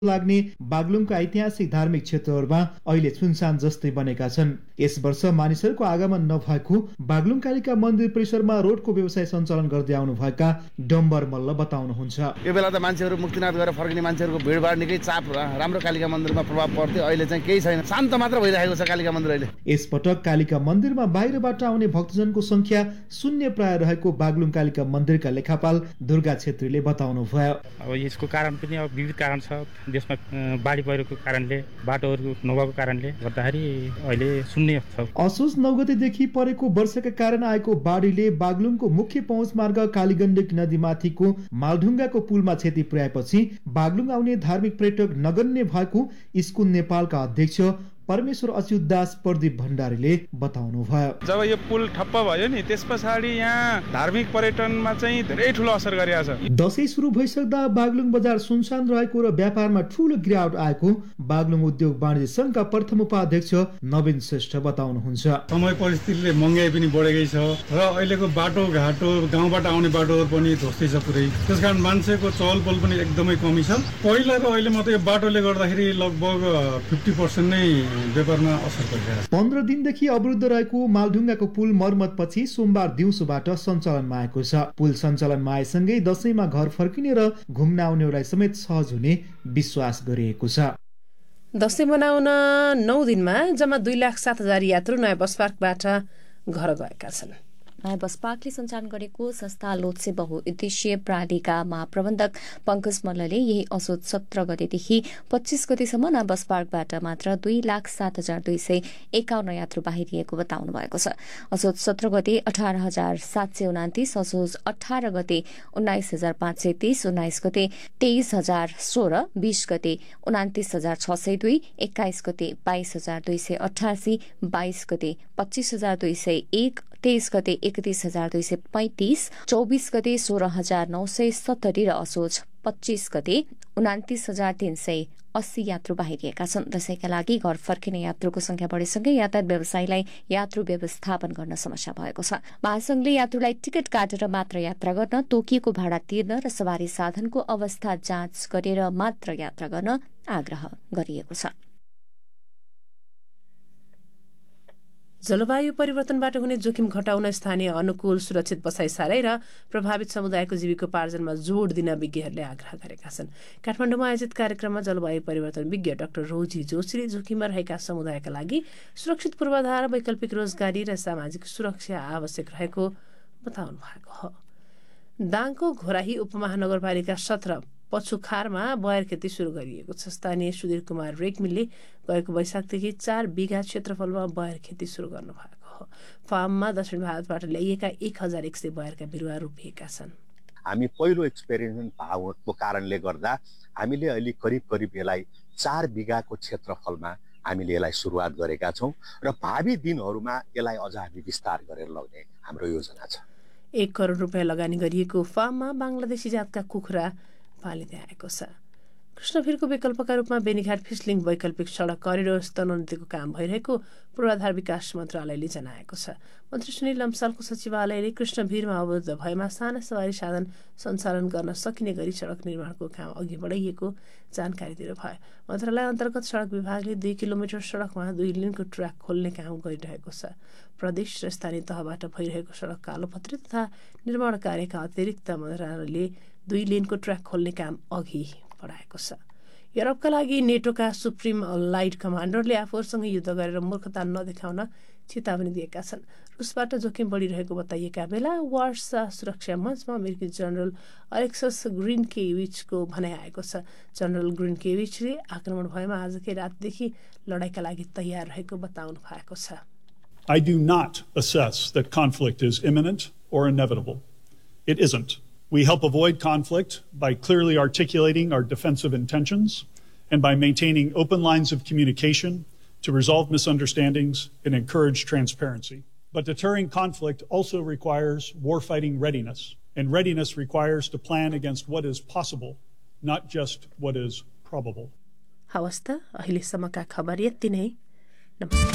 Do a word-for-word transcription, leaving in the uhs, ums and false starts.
लाग्ने बागलुङका ऐतिहासिक धार्मिक क्षेत्रहरूमा अहिले सुनसान जस्तै बनेका छन्। यस वर्ष मानिसहरूको आगमन नभएको बागलुङ कालिका मन्दिर परिसरमा रोडको व्यवसाय सञ्चालन गर्दै आउनुभएका डम्बर मल्ल बताउनुहुन्छ। यो बेला त मान्छेहरू मुक्तिनाथ गएर फर्किने मान्छेहरूको भिडभाड निकै चाप राम्रो कालिका मन्दिरमा प्रभाव पर्थ्यो। अहिले चाहिँ केही छैन, शान्त मात्र भइरहेको छ कालिका मन्दिर अहिले। यसपटक कालिका मन्दिरमा बाहिरबाट आउने भक्तजनको संख्या शून्य प्राय रहेको बागलुङ कालिका मन्दिरका लेखापाल दुर्गा छेत्रीले बताउनु भयो। अब यसको कारण पनि अब विविध कारण छ। देशमा बाढी पहिरोको कारणले, बाटोहरू नभएको कारणले गर्दाखेरि अहिले शून्य छ। असोज नौ गतेदेखि परेको वर्षाका कारण आएको बाढीले बागलुङको मुख्य पहुँच मार्ग कालीगण्डकी नदीमाथिको मालढुङ्गाको पुलमा क्षति पुर्याएपछि बागलुङ आउने धार्मिक पर्यटक नगन्य भएको स्कुल नेपालका अध्यक्ष परमेश्वर अच्युत दास प्रदीप भण्डारीले बताउनु भयो। जब यो पुल ठप्प भयो नि त्यस पछाडि यहाँ धार्मिक पर्यटनमा चाहिँ धेरै ठुलो असर गरिरहेछ। दशैं सुरु भइसक्दा बागलुङ बजार सुनसान रहेको र व्यापारमा ठुलो गिरावट आएको बागलुङ उद्योग वाणिज्य संघका प्रथम उपाध्यक्ष नवीन श्रेष्ठ बताउनुहुन्छ। समय परिस्थितिले महँगाई पनि बढेकै छ र अहिलेको बाटो घाटो गाउँबाट आउने बाटोहरू पनि ध्वस्तै छ पुरै। त्यसकारण मान्छेको चहलपहल पनि एकदमै कमी छ। पहिला र अहिले मात्रै यो बाटोले गर्दाखेरि लगभग फिफ्टी पर्सेन्ट नै व्यापारमा असर परिरहेको छ। पन्ध्र दिनदेखि अवरुद्ध रहेको मालढुङ्गाको पुल मर्मत पछि सोमबार दिउँसोबाट सञ्चालनमा आएको छ। पुल सञ्चालनमा आएसँगै दशैंमा घर फर्किने र घुम्न आउनेहरूलाई समेत सहज हुने विश्वास गरिएको छ। दशैं मनाउन नौ दिनमा जम्मा दुई लाख सात हजार यात्रु नयाँ बस पार्कबाट घर गएका छन्। नयाँ बस पार्कले सञ्चालन गरेको संस्था लोत्से बहुउद्देश्यीय प्रणालीका महाप्रबन्धक पंकज मल्लले यही असोज सत्र गतेदेखि पच्चीस गतेसम्म नयाँ बस पार्कबाट मात्र दुई लाख सात हजार दुई सय एकाउन्न यात्रु बाहिरिएको बताउनु भएको छ। असोज सत्र गते अठार हजार सात सय उनातिस, असोज अठार गते उन्नाइस हजार पाँच सय तीस, उन्नाइस गते तेइस हजार सोह्र, बीस गते उनातिस हजार छ सय दुई, एक्काइस गते बाइस हजार दुई सय अठासी, बाइस गते पच्चीस हजार दुई सय एक, तेइस गते एकतीस हजार दुई सय पैंतिस, चौबीस गते सोह्र हजार नौ सय सत्तरी र असोज पच्चीस गते उनातिस हजार तीन सय अस्सी यात्रु बाहिरिएका छन्। दशैंका लागि घर फर्किने यात्रुको संख्या बढेसँगै यातायात व्यवसायीलाई यात्रु व्यवस्थापन गर्न समस्या भएको छ। महासंघले यात्रुलाई टिकट काटेर मात्र यात्रा गर्न, तोकिएको भाडा तिर्न र सवारी साधनको अवस्था जाँच गरेर मात्र यात्रा गर्न आग्रह गरिएको छ। जलवायु परिवर्तनबाट हुने जोखिम घटाउन स्थानीय अनुकूल सुरक्षित बसाई साराई र प्रभावित समुदायको जीविकोपार्जनमा जोड दिन विज्ञहरूले आग्रह गरेका छन्। काठमाडौँमा आयोजित कार्यक्रममा जलवायु परिवर्तन विज्ञ डाक्टर रोजी जोशीले जोखिममा रहेका समुदायका लागि सुरक्षित पूर्वाधार, वैकल्पिक रोजगारी र सामाजिक सुरक्षा आवश्यक रहेको बताउनु भएको हो। दाङको घोराही उपमहानगरपालिका सत्र पछुखारमा बयर खेती शुरू गरिएको छ। स्थानीय सुधीर कुमार रेग्मीले गएको वैशाखदेखि चार बिघा क्षेत्रफलमा बयर खेती शुरू गर्नु भएको हो। फार्ममा दक्षिण भारतबाट ल्याइएका एक हजार एक सय बयरका बिरुवा रोपिएका छन्। हामी पहिलो एक्सपेरिमेन्ट भएको कारणले गर्दा हामीले अहिले करिब करिब यसलाई चार बिघाको क्षेत्रफलमा हामीले यसलाई सुरुवात गरेका छौँ र भावी दिनहरूमा यसलाई अझ हामी विस्तार गरेर लग्ने हाम्रो योजना छ। एक करोड रुपियाँ लगानी गरिएको फार्ममा बङ्गलादेशी जातका कुखुरा पालिँदै आएको छ। कृष्णभिरको विकल्पका रूपमा बेनीघाट फिसलिङ वैकल्पिक सडक करिडोर स्तरोन्नतिको काम भइरहेको पूर्वाधार विकास मन्त्रालयले जनाएको छ। मन्त्री सुनिल लम्सालको सचिवालयले कृष्णभिरमा अवरुद्ध भएमा साना सवारी साधन सञ्चालन गर्न सकिने गरी सडक निर्माणको काम अघि बढाइएको जानकारी दिनुभयो। मन्त्रालय अन्तर्गत सडक विभागले दुई किलोमिटर सडकमा दुई लेनको ट्र्याक खोल्ने काम गरिरहेको छ। प्रदेश र स्थानीय तहबाट भइरहेको सडक कालोपत्री तथा निर्माण कार्यका अतिरिक्त मन्त्रालयले दुई लेनको ट्र्याक खोल्ने काम अघि बढाएको छ। युरोपका लागि नेटोका सुप्रिम लाइट कमान्डरले आफूहरूसँग युद्ध गरेर मूर्खता नदेखाउन चेतावनी दिएका छन्। रुसबाट जोखिम बढिरहेको बताइएका बेला वार्सा सुरक्षा मञ्चमा अमेरिकी जनरल अलेक्सस ग्रिनकेविचको भनाइ आएको छ। जनरल ग्रिनकेविचले आक्रमण भएमा आजकै रातदेखि लडाईँका लागि तयार रहेको बताउनु भएको छ। I do not assess that conflict is imminent or inevitable. It isn't. We help avoid conflict by clearly articulating our defensive intentions and by maintaining open lines of communication to resolve misunderstandings and encourage transparency. But deterring conflict also requires warfighting readiness, and readiness requires to plan against what is possible, not just what is probable. हवस् त अहिलेसम्मका खबर यति नै। नमस्कार।